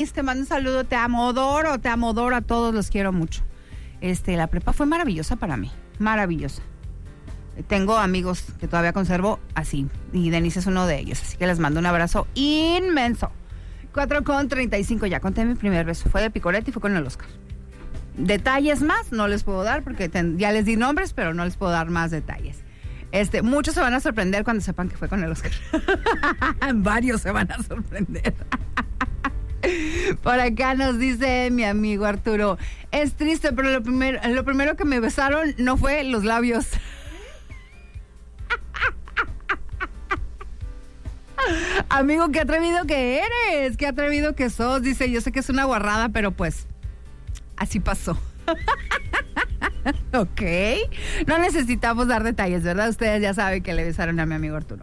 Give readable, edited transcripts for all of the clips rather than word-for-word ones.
Luis, te mando un saludo, te amo, adoro a todos, los quiero mucho. La prepa fue maravillosa para mí, maravillosa. Tengo amigos que todavía conservo así, y Denise es uno de ellos, así que les mando un abrazo inmenso. 4:35, ya conté mi primer beso, fue de picorete y fue con el Oscar. Detalles más no les puedo dar porque ya les di nombres, pero no les puedo dar más detalles. Muchos se van a sorprender cuando sepan que fue con el Oscar. Varios se van a sorprender. Por acá nos dice mi amigo Arturo, es triste, pero lo primero que me besaron no fue los labios. Amigo, qué atrevido que eres, qué atrevido que sos. Dice, yo sé que es una guarrada, pero pues así pasó. Ok, no necesitamos dar detalles, ¿verdad? Ustedes ya saben que le besaron a mi amigo Arturo.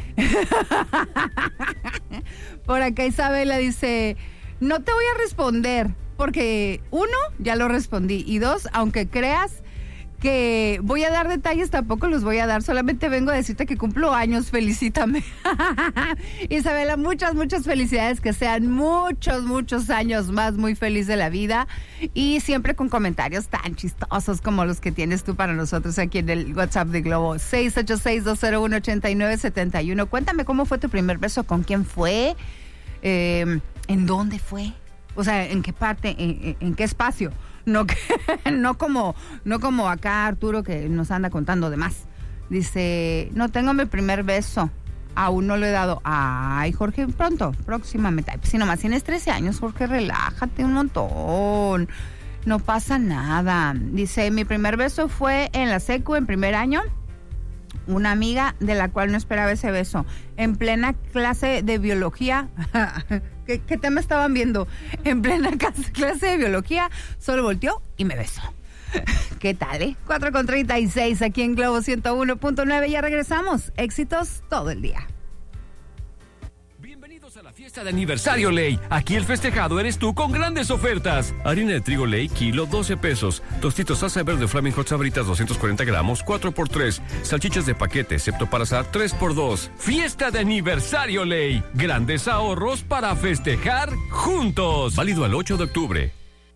Por acá Isabela dice, no te voy a responder porque 1, ya lo respondí, y 2, aunque creas que voy a dar detalles, tampoco los voy a dar, solamente vengo a decirte que cumplo años, felicítame. Isabela, muchas felicidades, que sean muchos años más, muy feliz de la vida, y siempre con comentarios tan chistosos como los que tienes tú para nosotros aquí en el WhatsApp de Globo, 686-201-8971. Cuéntame cómo fue tu primer beso, con quién fue, en dónde fue, o sea, en qué parte, en qué espacio. No como acá Arturo, que nos anda contando de más. Dice, no tengo mi primer beso, aún no lo he dado. Ay, Jorge, pronto, próximamente. Ay, pues si nomás tienes 13 años, Jorge, relájate un montón, no pasa nada. Dice, mi primer beso fue en la secu, en primer año. Una amiga de la cual no esperaba ese beso, en plena clase de biología. ¿Qué tema estaban viendo? En plena clase de biología, solo volteó y me besó. ¿Qué tal, 4:36 aquí en Globo 101.9. Ya regresamos. Éxitos todo el día. Bienvenidos a la fiesta de aniversario Ley. Aquí el festejado eres tú con grandes ofertas. Harina de trigo Ley, kilo, 12 pesos. Tostitos salsa verde Flaming Hot Sabritas, 240 gramos, 4x3. Salchichas de paquete, excepto para asar, 3x2. Fiesta de aniversario Ley. Grandes ahorros para festejar juntos. Válido al 8 de octubre.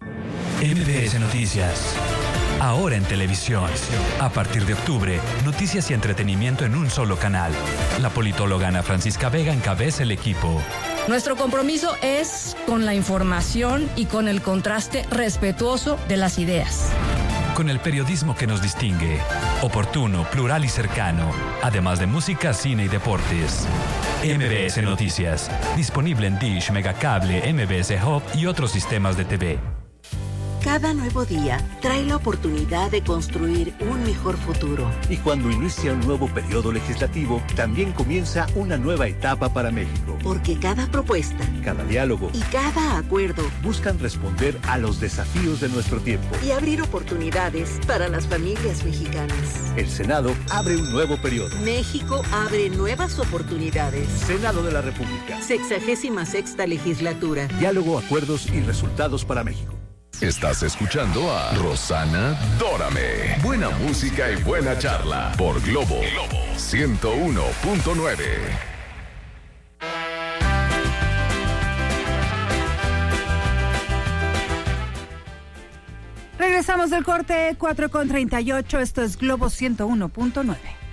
MBS Noticias. Ahora en televisión. A partir de octubre, noticias y entretenimiento en un solo canal. La politóloga Ana Francisca Vega encabeza el equipo. Nuestro compromiso es con la información y con el contraste respetuoso de las ideas. Con el periodismo que nos distingue. Oportuno, plural y cercano. Además de música, cine y deportes. MBS Noticias. Disponible en Dish, Megacable, MBS Hub y otros sistemas de TV. Cada nuevo día trae la oportunidad de construir un mejor futuro. Y cuando inicia un nuevo periodo legislativo, también comienza una nueva etapa para México. Porque cada propuesta, cada diálogo y cada acuerdo buscan responder a los desafíos de nuestro tiempo y abrir oportunidades para las familias mexicanas. El Senado abre un nuevo periodo. México abre nuevas oportunidades. Senado de la República. 66ª legislatura. Diálogo, acuerdos y resultados para México. Estás escuchando a Rosana Dórame. Buena música y buena charla por Globo 101.9. Regresamos del corte, 4:38. Esto es Globo 101.9.